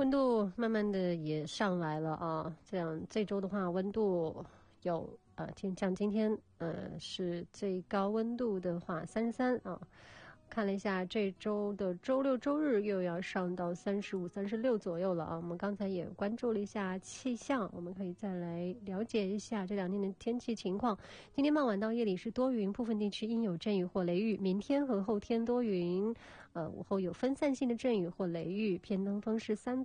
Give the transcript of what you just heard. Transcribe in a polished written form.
温度慢慢的也上来了啊，这样这周的话温度有像今天是最高温度的话33啊，看了一下这周的周六周日又要上到35、36左右了啊。我们刚才也关注了一下气象，我们可以再来了解一下这2天的天气情况。今天傍晚到夜里是多云，部分地区应有阵雨或雷雨，明天和后天多云，午后有分散性的阵雨或雷雨，偏东风是3